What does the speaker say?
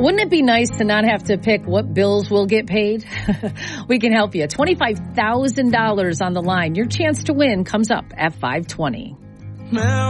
Wouldn't it be nice to not have to pick what bills will get paid? We can help you. $25,000 on the line. Your chance to win comes up at 5:20.